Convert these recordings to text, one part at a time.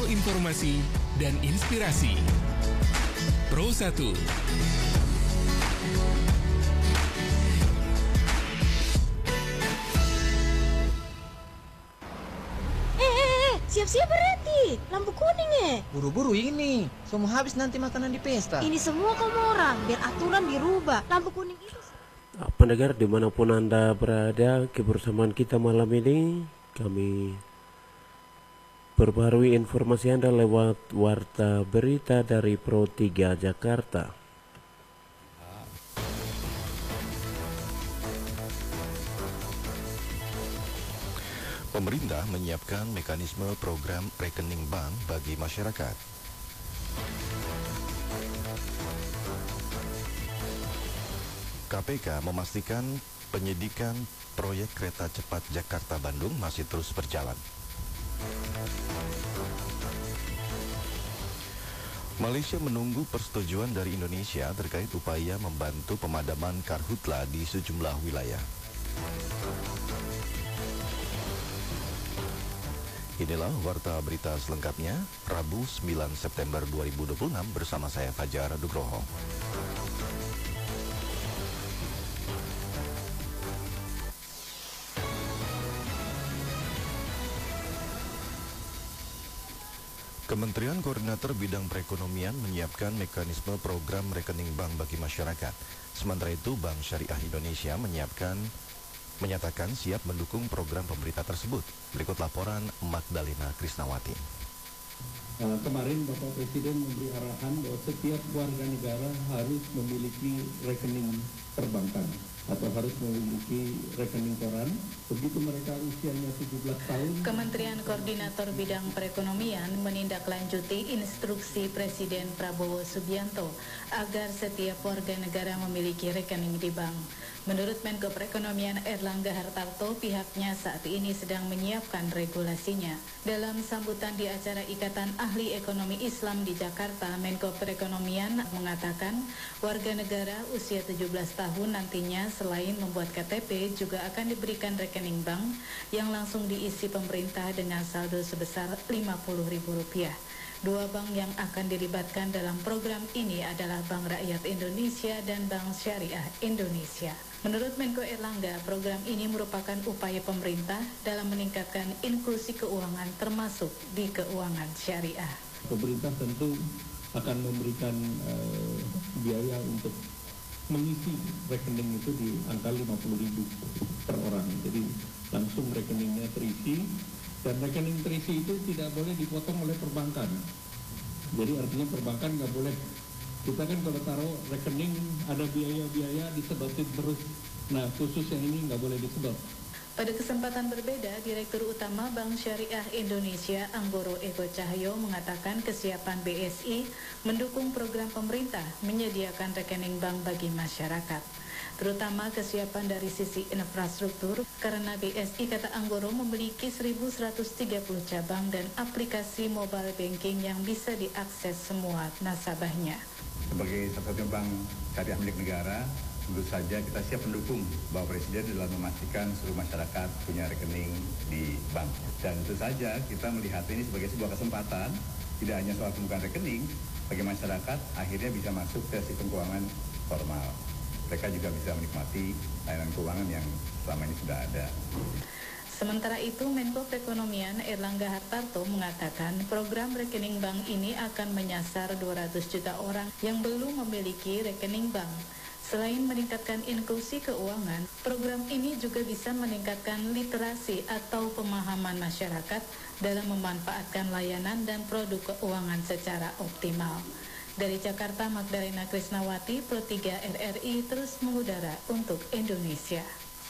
informasi dan inspirasi. Pro 1. Siap-siap berhenti, lampu kuning ya. Buru-buru ini, semua habis nanti makanan di pesta. Ini semua kamu orang, biar aturan dirubah. Lampu kuning itu. Pendengar dimanapun Anda berada, kebersamaan kita malam ini, kami perbarui informasi Anda lewat Warta Berita dari Pro 3 Jakarta. Pemerintah menyiapkan mekanisme program rekening bank bagi masyarakat. KPK memastikan penyidikan proyek kereta cepat Jakarta-Bandung masih terus berjalan. Malaysia menunggu persetujuan dari Indonesia terkait upaya membantu pemadaman karhutla di sejumlah wilayah. Inilah warta berita selengkapnya, Rabu 9 September 2026 bersama saya Fajar Nugroho. Kementerian Koordinator Bidang Perekonomian menyiapkan mekanisme program rekening bank bagi masyarakat. Sementara itu, Bank Syariah Indonesia menyatakan siap mendukung program pemerintah tersebut. Berikut laporan Magdalena Krisnawati. Kemarin Bapak Presiden memberi arahan bahwa setiap warga negara harus memiliki rekening perbankan atau harus memiliki rekening koran. Begitu mereka usianya 17 tahun. Kementerian Koordinator Bidang Perekonomian menindaklanjuti instruksi Presiden Prabowo Subianto agar setiap warga negara memiliki rekening di bank. Menurut Menko Perekonomian Erlangga Hartarto, pihaknya saat ini sedang menyiapkan regulasinya. Dalam sambutan di acara Ikatan Ahli Ekonomi Islam di Jakarta, Menko Perekonomian mengatakan warga negara usia 17 tahun nantinya selain membuat KTP juga akan diberikan rekening bank yang langsung diisi pemerintah dengan saldo sebesar Rp50.000. Dua bank yang akan dilibatkan dalam program ini adalah Bank Rakyat Indonesia dan Bank Syariah Indonesia. Menurut Menko Erlangga, program ini merupakan upaya pemerintah dalam meningkatkan inklusi keuangan termasuk di keuangan syariah. Pemerintah tentu akan memberikan biaya untuk mengisi rekening itu di angka 50.000 per orang. Jadi langsung rekeningnya terisi, dan rekening terisi itu tidak boleh dipotong oleh perbankan. Jadi artinya perbankan nggak boleh. Kita kan kalau taruh rekening ada biaya-biaya disedotin terus. Nah khusus yang ini nggak boleh disedot. Pada kesempatan berbeda, Direktur Utama Bank Syariah Indonesia Anggoro Eko Cahyo mengatakan kesiapan BSI mendukung program pemerintah menyediakan rekening bank bagi masyarakat. Terutama kesiapan dari sisi infrastruktur, karena BSI, kata Anggoro, memiliki 1.130 cabang dan aplikasi mobile banking yang bisa diakses semua nasabahnya. Sebagai satu-satunya bank syariah milik negara, tentu saja kita siap mendukung Bapak Presiden dalam memastikan seluruh masyarakat punya rekening di bank. Dan tentu saja kita melihat ini sebagai sebuah kesempatan, tidak hanya soal pembukaan rekening, bagi masyarakat akhirnya bisa masuk ke sistem keuangan formal. Mereka juga bisa menikmati layanan keuangan yang selama ini sudah ada. Sementara itu, Menko Perekonomian Erlangga Hartarto mengatakan program rekening bank ini akan menyasar 200 juta orang yang belum memiliki rekening bank. Selain meningkatkan inklusi keuangan, program ini juga bisa meningkatkan literasi atau pemahaman masyarakat dalam memanfaatkan layanan dan produk keuangan secara optimal. Dari Jakarta, Magdalena Krisnawati, Pro 3 RRI terus mengudara untuk Indonesia.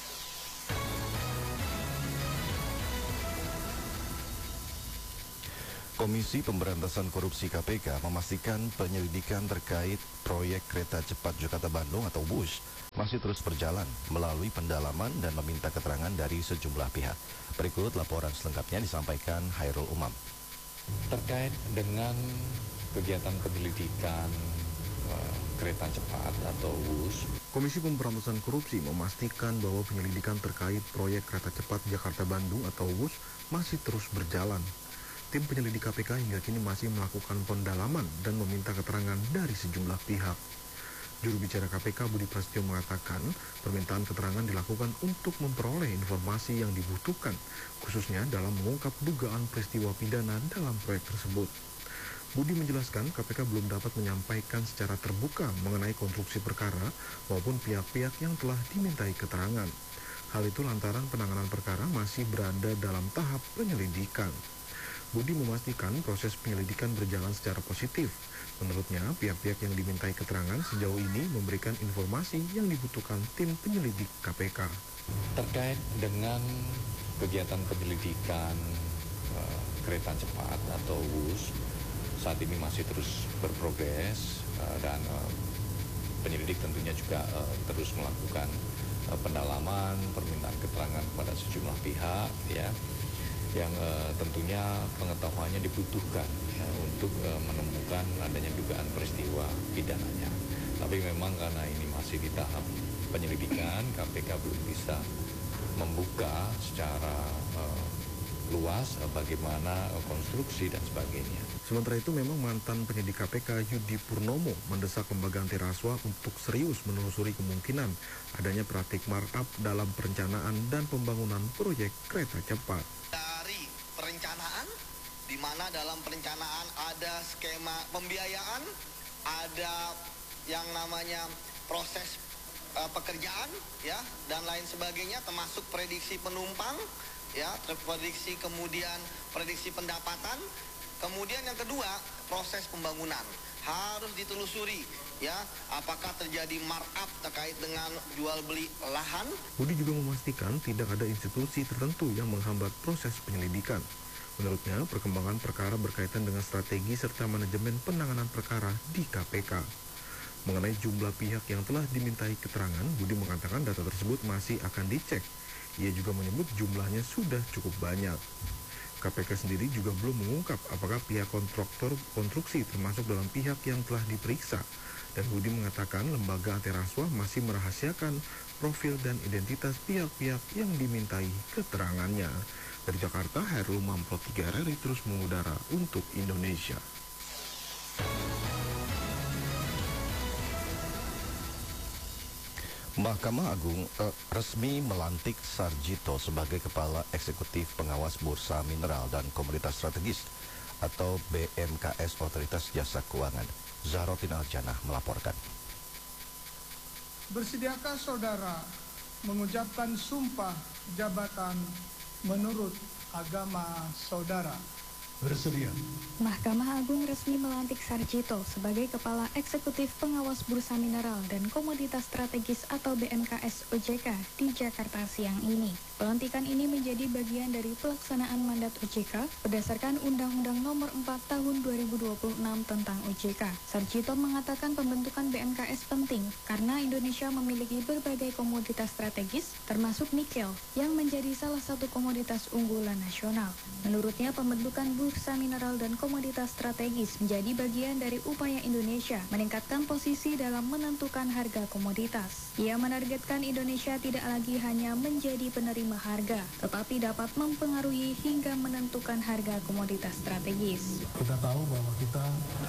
Komisi Pemberantasan Korupsi KPK memastikan penyelidikan terkait proyek kereta cepat Jakarta-Bandung atau WUS masih terus berjalan melalui pendalaman dan meminta keterangan dari sejumlah pihak. Berikut laporan selengkapnya disampaikan Hairul Umam. Terkait dengan kegiatan penyelidikan kereta cepat atau WUS, Komisi Pemberantasan Korupsi memastikan bahwa penyelidikan terkait proyek kereta cepat Jakarta-Bandung atau WUS masih terus berjalan. tim penyelidik KPK hingga kini masih melakukan pendalaman dan meminta keterangan dari sejumlah pihak. Juru bicara KPK Budi Prasetyo mengatakan permintaan keterangan dilakukan untuk memperoleh informasi yang dibutuhkan, khususnya dalam mengungkap dugaan peristiwa pidana dalam proyek tersebut. Budi menjelaskan KPK belum dapat menyampaikan secara terbuka mengenai konstruksi perkara maupun pihak-pihak yang telah dimintai keterangan. Hal itu lantaran penanganan perkara masih berada dalam tahap penyelidikan. Budi memastikan proses penyelidikan berjalan secara positif. Menurutnya, pihak-pihak yang dimintai keterangan sejauh ini memberikan informasi yang dibutuhkan tim penyelidik KPK. Terkait dengan kegiatan penyelidikan kereta cepat atau WUS, saat ini masih terus berprogres dan penyelidik tentunya juga terus melakukan pendalaman, permintaan keterangan kepada sejumlah pihak, ya, yang tentunya pengetahuannya dibutuhkan ya, untuk menemukan adanya dugaan peristiwa pidananya. Tapi memang karena ini masih di tahap penyelidikan, KPK belum bisa membuka secara luas bagaimana konstruksi dan sebagainya. Sementara itu memang mantan penyidik KPK Yudi Purnomo mendesak lembaga anti rasuah untuk serius menelusuri kemungkinan adanya praktik markup dalam perencanaan dan pembangunan proyek kereta cepat. Dari perencanaan, di mana dalam perencanaan ada skema pembiayaan, ada yang namanya proses pekerjaan, ya, dan lain sebagainya, termasuk prediksi penumpang, ya, prediksi kemudian prediksi pendapatan. Kemudian yang kedua, proses pembangunan harus ditelusuri, ya, apakah terjadi markup terkait dengan jual beli lahan. Budi juga memastikan tidak ada institusi tertentu yang menghambat proses penyelidikan. Menurutnya, perkembangan perkara berkaitan dengan strategi serta manajemen penanganan perkara di KPK. Mengenai jumlah pihak yang telah dimintai keterangan, Budi mengatakan data tersebut masih akan dicek. Ia juga menyebut jumlahnya sudah cukup banyak. KPK sendiri juga belum mengungkap apakah pihak kontraktor konstruksi termasuk dalam pihak yang telah diperiksa. Dan Budi mengatakan lembaga anti rasuah masih merahasiakan profil dan identitas pihak-pihak yang dimintai keterangannya. Dari Jakarta, Hairul Mamprot 3 RRI terus mengudara untuk Indonesia. Mahkamah Agung resmi melantik Sarjito sebagai Kepala Eksekutif Pengawas Bursa Mineral dan Komoditas Strategis atau BMKS Otoritas Jasa Keuangan. Zahrotin Aljanah melaporkan. Bersediakah saudara mengucapkan sumpah jabatan menurut agama saudara? Bersedia. Mahkamah Agung resmi melantik Sarjito sebagai Kepala Eksekutif Pengawas Bursa Mineral dan Komoditas Strategis atau BMKS OJK di Jakarta siang ini. Pelantikan ini menjadi bagian dari pelaksanaan mandat OJK berdasarkan Undang-Undang Nomor 4 Tahun 2026 tentang OJK. Sarjito mengatakan pembentukan BMKS penting karena Indonesia memiliki berbagai komoditas strategis termasuk nikel yang menjadi salah satu komoditas unggulan nasional. Menurutnya pembentukan Bursa Mineral dan Komoditas Strategis menjadi bagian dari upaya Indonesia meningkatkan posisi dalam menentukan harga komoditas. Ia menargetkan Indonesia tidak lagi hanya menjadi penerima harga, tetapi dapat mempengaruhi hingga menentukan harga komoditas strategis. Kita tahu bahwa kita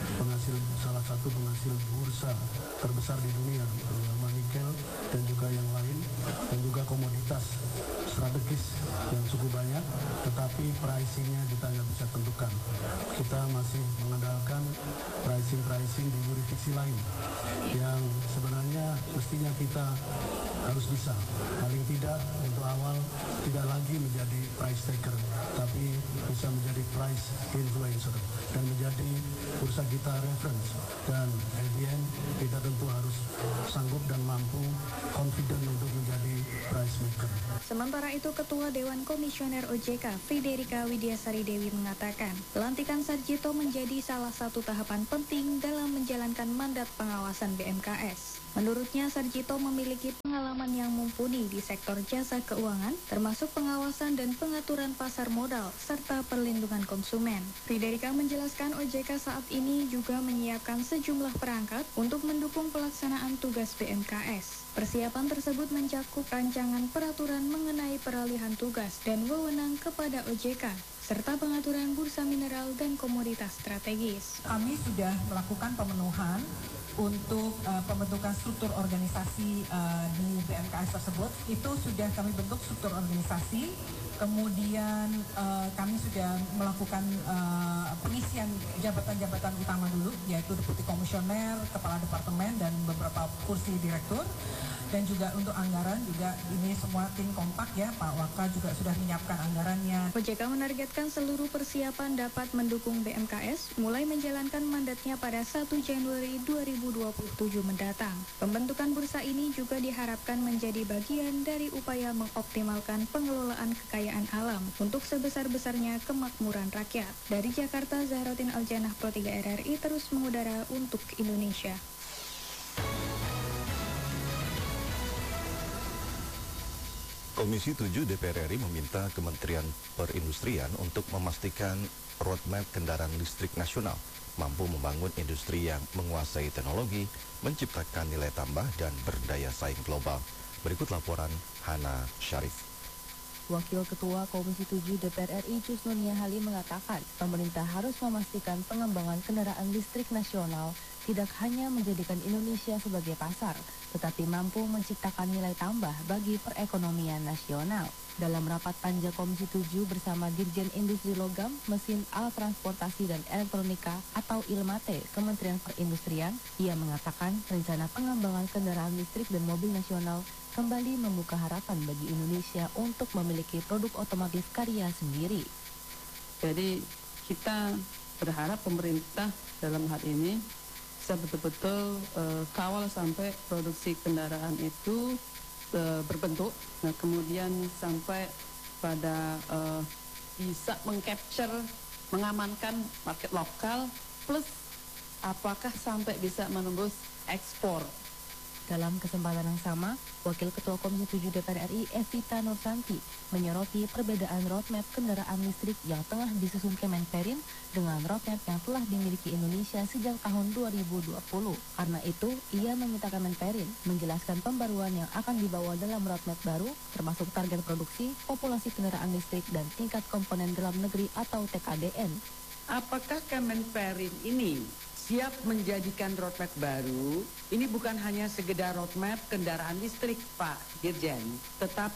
salah satu penghasil bursa terbesar di dunia, terutama nikel dan juga yang lain, dan juga komoditas strategis yang cukup banyak, tetapi pricingnya kita nggak bisa tentukan. Kita masih mengandalkan pricing di jurisdiksi lain yang sebenarnya mestinya kita harus bisa, paling tidak untuk awal tidak lagi menjadi price taker, tapi bisa menjadi price influencer dan menjadi bursa kita reference. Dan at the end kita tentu harus sanggup dan mampu confident untuk menjadi price maker. Sementara itu, Ketua Dewan Komisioner OJK Friderika Widiasari Dewi mengatakan, pelantikan Sarjito menjadi salah satu tahapan penting dalam menjalankan mandat pengawasan BMKS. Menurutnya, Sarjito memiliki pengalaman yang mumpuni di sektor jasa keuangan, termasuk pengawasan dan pengaturan pasar modal, serta perlindungan konsumen. Friderika menjelaskan OJK saat ini juga menyiapkan sejumlah perangkat untuk mendukung pelaksanaan tugas BMKS. Persiapan tersebut mencakup rancangan peraturan mengenai peralihan tugas dan wewenang kepada OJK, serta pengaturan bursa mineral dan komoditas strategis. Kami sudah melakukan pemenuhan untuk pembentukan struktur organisasi di BMKS tersebut. Itu sudah kami bentuk struktur organisasi. Kemudian kami sudah melakukan pengisian jabatan-jabatan utama dulu, yaitu Deputi Komisioner, Kepala Departemen, dan beberapa kursi direktur. Dan juga untuk anggaran juga ini semua tim kompak ya, Pak Waka juga sudah menyiapkan anggarannya. OJK menargetkan seluruh persiapan dapat mendukung BMKS mulai menjalankan mandatnya pada 1 Januari 2027 mendatang. Pembentukan bursa ini juga diharapkan menjadi bagian dari upaya mengoptimalkan pengelolaan kekayaan alam untuk sebesar-besarnya kemakmuran rakyat. Dari Jakarta, Zahrotin Aljanah, Pro 3 RRI terus mengudara untuk Indonesia. Komisi 7 DPR RI meminta Kementerian Perindustrian untuk memastikan roadmap kendaraan listrik nasional mampu membangun industri yang menguasai teknologi, menciptakan nilai tambah dan berdaya saing global. Berikut laporan Hana Syarif. Wakil Ketua Komisi 7 DPR RI Jusnunia Halim mengatakan pemerintah harus memastikan pengembangan kendaraan listrik nasional tidak hanya menjadikan Indonesia sebagai pasar, tetapi mampu menciptakan nilai tambah bagi perekonomian nasional. Dalam rapat panja Komisi 7 bersama Dirjen Industri Logam, Mesin Alat Transportasi dan Elektronika atau ILMATE, Kementerian Perindustrian, ia mengatakan rencana pengembangan kendaraan listrik dan mobil nasional kembali membuka harapan bagi Indonesia untuk memiliki produk otomotif karya sendiri. Jadi kita berharap pemerintah dalam hal ini bisa betul-betul kawal sampai produksi kendaraan itu berbentuk, nah kemudian sampai pada bisa mengcapture, mengamankan market lokal, plus apakah sampai bisa menembus ekspor. Dalam kesempatan yang sama, Wakil Ketua Komisi 7 DPR RI Evita Nursanti menyoroti perbedaan roadmap kendaraan listrik yang tengah disusun Kemenperin dengan roadmap yang telah dimiliki Indonesia sejak tahun 2020. Karena itu, ia meminta Kemenperin menjelaskan pembaruan yang akan dibawa dalam roadmap baru, termasuk target produksi, populasi kendaraan listrik, dan tingkat komponen dalam negeri atau TKDN. Apakah Kemenperin ini siap menjadikan roadmap baru? Ini bukan hanya sekedar roadmap kendaraan listrik, Pak Dirjen, tetapi